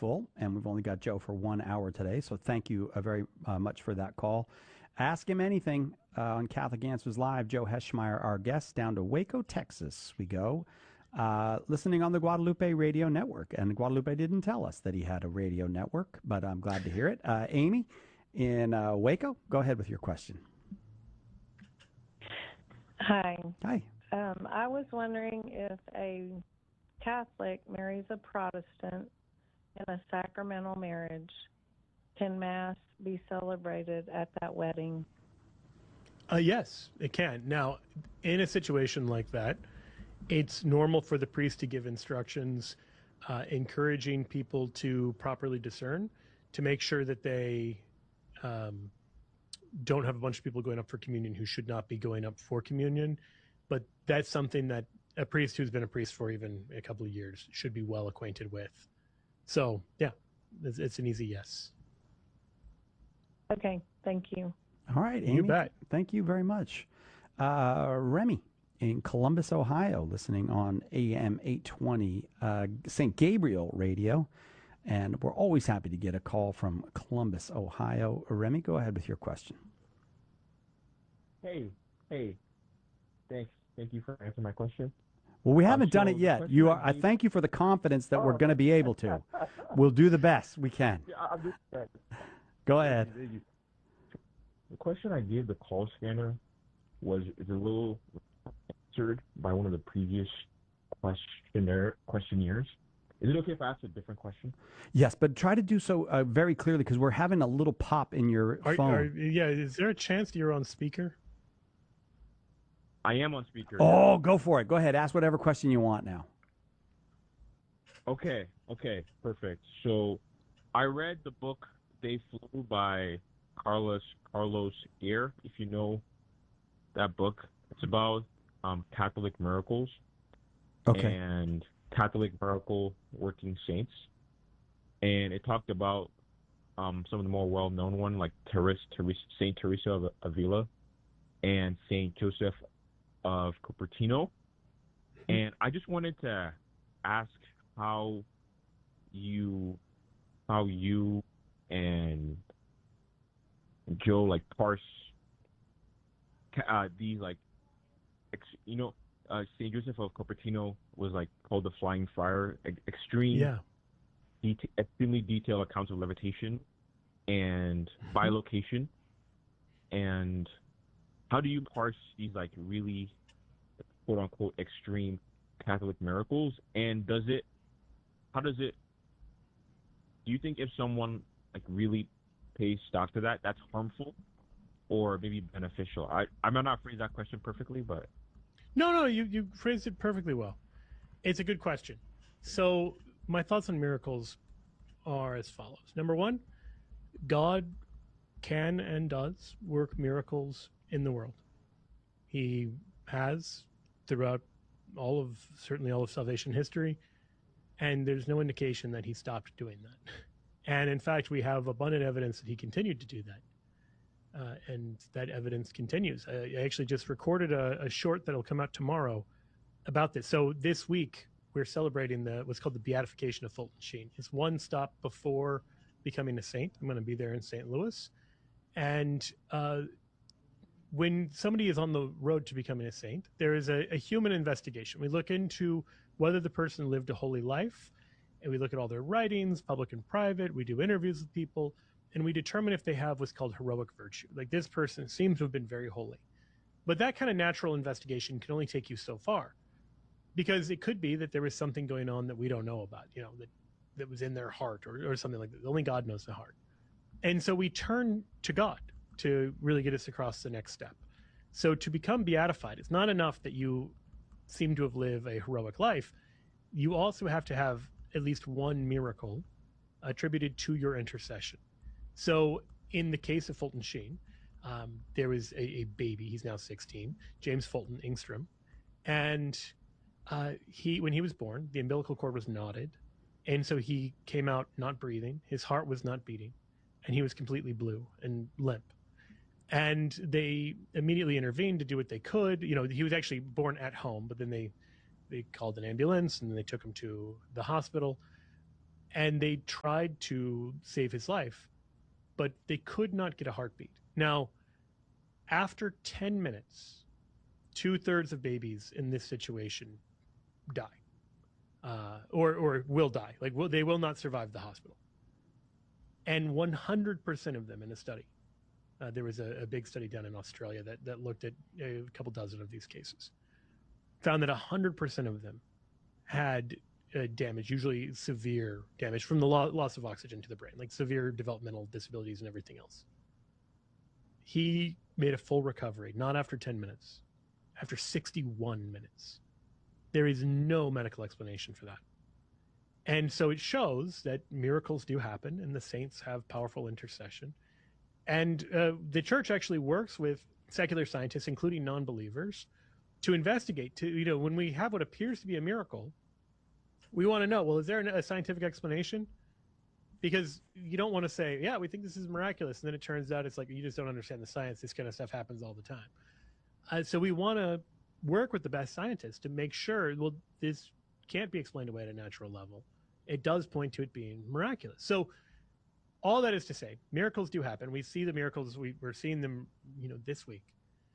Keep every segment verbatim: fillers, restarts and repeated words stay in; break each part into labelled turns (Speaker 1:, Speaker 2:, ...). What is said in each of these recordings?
Speaker 1: full, and we've only got Joe for one hour today. So thank you uh, very uh, much for that call. Ask him anything uh, on Catholic Answers Live. Joe Heschmeyer, our guest, down to Waco, Texas. We go. Uh, listening on the Guadalupe Radio Network. And Guadalupe didn't tell us that he had a radio network, but I'm glad to hear it. Uh, Amy in uh, Waco, go ahead with your question.
Speaker 2: Hi.
Speaker 1: Hi.
Speaker 2: Um, I was wondering if a Catholic marries a Protestant in a sacramental marriage, can Mass be celebrated at that wedding?
Speaker 3: Uh, yes, it can. Now, in a situation like that, it's normal for the priest to give instructions, uh, encouraging people to properly discern, to make sure that they um, don't have a bunch of people going up for communion who should not be going up for communion. But that's something that a priest who's been a priest for even a couple of years should be well acquainted with. So, yeah, it's, it's an easy yes.
Speaker 2: Okay, thank you.
Speaker 1: All right, Amy.
Speaker 3: You bet.
Speaker 1: Thank you very much. Uh, Remy in Columbus, Ohio, listening on A M eight twenty uh, Saint Gabriel Radio. And we're always happy to get a call from Columbus, Ohio. Remy, go ahead with your question.
Speaker 4: Hey, hey. Thanks. Thank you for answering my question.
Speaker 1: Well, we haven't
Speaker 4: Um, so
Speaker 1: done it
Speaker 4: the
Speaker 1: yet.
Speaker 4: question
Speaker 1: You are.
Speaker 4: I
Speaker 1: I
Speaker 4: gave-
Speaker 1: thank you for the confidence that we're
Speaker 4: Oh.
Speaker 1: going to be able to. We'll do the best we can.
Speaker 4: Yeah, I'm just saying.
Speaker 1: Go ahead.
Speaker 4: Thank you. The question I gave the call scanner was is a little answered by one of the previous questionnaire questionnaires. Is it okay if I ask a different question?
Speaker 1: Yes, but try to do so uh, very clearly because we're having a little pop in your
Speaker 3: Are,
Speaker 1: phone.
Speaker 3: are, yeah, is there a chance you're on speaker?
Speaker 4: I am on speaker.
Speaker 1: Oh, go for it. Go ahead. Ask whatever question you want now.
Speaker 4: Okay, okay, perfect. So I read the book They Flew by Carlos Carlos Eire, if you know that book. It's about um, Catholic miracles
Speaker 1: Okay.
Speaker 4: and Catholic miracle working saints. And it talked about um, some of the more well-known ones like Teres, Teres, Saint Teresa of Avila and Saint Joseph of Cupertino. And I just wanted to ask how you how you and Joe like parse uh, these like ex, you know uh, Saint Joseph of Cupertino was like called the Flying Friar, ex- extreme
Speaker 3: Yeah.
Speaker 4: deta- extremely detailed accounts of levitation and bilocation. And how do you parse these like really quote unquote extreme Catholic miracles? And does it how does it do you think if someone like really pays stock to that, that's harmful or maybe beneficial? I, I might not phrase that question perfectly, but
Speaker 3: No, no, you, you phrased it perfectly well. It's a good question. So my thoughts on miracles are as follows. Number one, God can and does work miracles in the world. He has throughout all of, certainly all of salvation history, and there's no indication that he stopped doing that. And in fact, we have abundant evidence that he continued to do that. Uh, and that evidence continues. I, I actually just recorded a, a short that'll come out tomorrow about this. So this week we're celebrating the what's called the Beatification of Fulton Sheen. It's one stop before becoming a saint. I'm going to be there in Saint Louis, and uh, when somebody is on the road to becoming a saint, there is a, a human investigation. We look into whether the person lived a holy life, and we look at all their writings, public and private. We do interviews with people, and we determine if they have what's called heroic virtue. Like, this person seems to have been very holy. But that kind of natural investigation can only take you so far, because it could be that there was something going on that we don't know about, you know, that, that was in their heart or, or something like that. Only God knows the heart. And so we turn to God to really get us across the next step. So to become beatified, it's not enough that you seem to have lived a heroic life. You also have to have at least one miracle attributed to your intercession. So in the case of Fulton Sheen, um, there was a, a baby, he's now sixteen, James Fulton Engstrom. And uh, he, when he was born, the umbilical cord was knotted. And so he came out not breathing, his heart was not beating, and he was completely blue and limp. And they immediately intervened to do what they could. You know, he was actually born at home, but then they, they called an ambulance and then they took him to the hospital. and they tried to save his life, but they could not get a heartbeat. Now, after ten minutes, two-thirds of babies in this situation die, uh, or or will die. Like will, they will not survive the hospital. And one hundred percent of them in a study, uh, there was a, a big study done in Australia that, that looked at a couple dozen of these cases, found that one hundred percent of them had uh, damage, usually severe damage from the lo- loss of oxygen to the brain, like severe developmental disabilities and everything else. He made a full recovery, not after ten minutes, after sixty-one minutes. There is no medical explanation for that. And so it shows that miracles do happen and the saints have powerful intercession. And uh, the church actually works with secular scientists, including non-believers, to investigate. To, you know, when we have what appears to be a miracle, we want to know, well, is there a scientific explanation? Because you don't want to say, yeah, we think this is miraculous. And then it turns out it's like, you just don't understand the science. This kind of stuff happens all the time. Uh, so we want to work with the best scientists to make sure, well, this can't be explained away at a natural level. It does point to it being miraculous. So all that is to say, miracles do happen. We see the miracles. We, we're seeing them, you know, this week.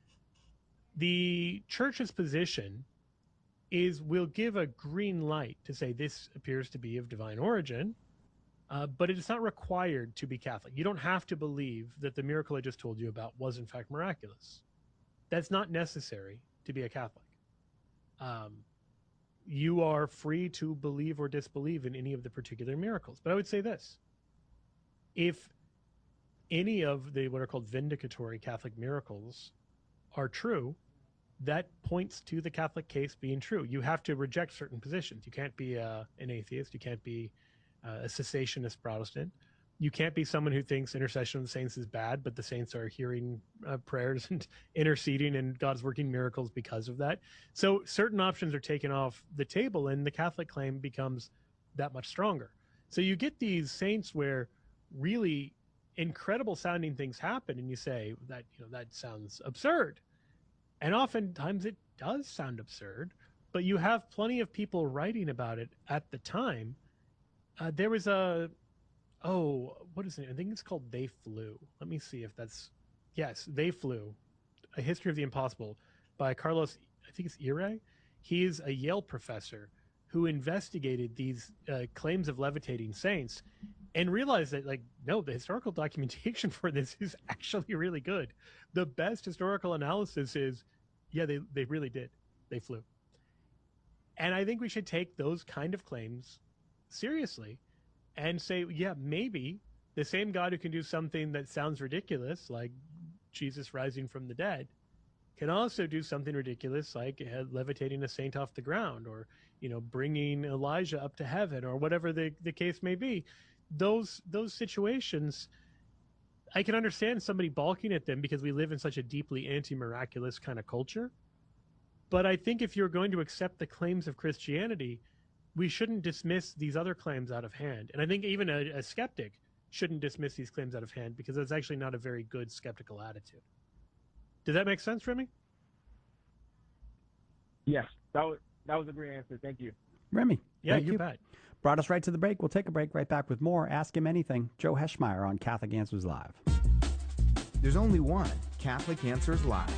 Speaker 3: The church's position is we'll give a green light to say this appears to be of divine origin, uh, but it is not required to be Catholic. You don't have to believe that the miracle I just told you about was in fact miraculous. That's not necessary to be a Catholic. Um, you are free to believe or disbelieve in any of the particular miracles. But I would say this. If any of the what are called vindicatory Catholic miracles are true, that points to the Catholic case being true. You have to reject certain positions. You can't be uh, an atheist. You can't be uh, a cessationist Protestant. You can't be someone who thinks intercession of the saints is bad, but the saints are hearing uh, prayers and interceding, and God's working miracles because of that. So certain options are taken off the table, and the Catholic claim becomes that much stronger. So you get these saints where really incredible sounding things happen, and you say that, you know, that sounds absurd. And oftentimes it does sound absurd, but you have plenty of people writing about it at the time. Uh, there was a Oh, what is it? I think it's called They Flew. Let me see if that's... Yes, They Flew. A History of the Impossible by Carlos, I think it's Ire. He is a Yale professor who investigated these uh, claims of levitating saints and realized that, like, no, the historical documentation for this is actually really good. The best historical analysis is, yeah, they, they really did. They flew. And I think we should take those kind of claims seriously and say, yeah, maybe the same God who can do something that sounds ridiculous, like Jesus rising from the dead, can also do something ridiculous, like levitating a saint off the ground, or, you know, bringing Elijah up to heaven, or whatever the, the case may be. Those those situations, I can understand somebody balking at them because we live in such a deeply anti-miraculous kind of culture. But I think if you're going to accept the claims of Christianity, we shouldn't dismiss these other claims out of hand. And I think even a, a skeptic shouldn't dismiss these claims out of hand, because that's actually not a very good skeptical attitude. Does that make sense, Remy?
Speaker 4: Yes, that was, that was a great answer. Thank you.
Speaker 1: Remy,
Speaker 3: Yeah,
Speaker 1: thank
Speaker 3: you
Speaker 1: you.
Speaker 3: bet.
Speaker 1: Brought us right to the break. We'll take a break, right back with more Ask Him Anything. Joe Heschmeyer on Catholic Answers Live.
Speaker 5: There's only one Catholic Answers Live.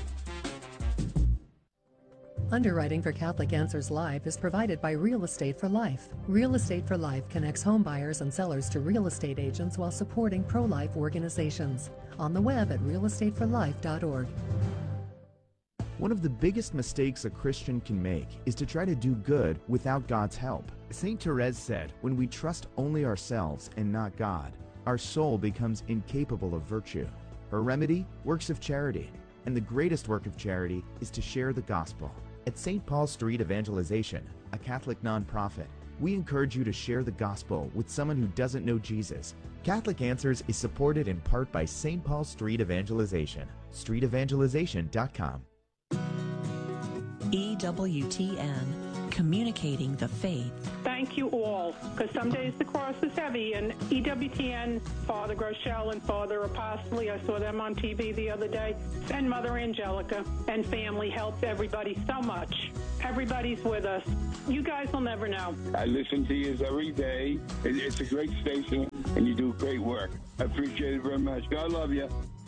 Speaker 6: Underwriting for Catholic Answers Live is provided by Real Estate for Life. Real Estate for Life connects home buyers and sellers to real estate agents while supporting pro-life organizations. On the web at real estate for life dot org.
Speaker 5: One of the biggest mistakes a Christian can make is to try to do good without God's help. Saint Therese said, when we trust only ourselves and not God, our soul becomes incapable of virtue. Her remedy? Works of charity. And the greatest work of charity is to share the gospel. At Saint Paul Street Evangelization, a Catholic nonprofit, we encourage you to share the gospel with someone who doesn't know Jesus. Catholic Answers is supported in part by Saint Paul Street Evangelization. street evangelization dot com.
Speaker 7: E W T N, communicating the faith.
Speaker 8: Thank you all, because some days the cross is heavy, and E W T N, Father Groeschel and Father Apostoli, I saw them on T V the other day, and Mother Angelica and family helped everybody so much. Everybody's with us. you guys will never know.
Speaker 9: I listen to you every day. It, it's a great station, and you do great work. I appreciate it very much. God love you.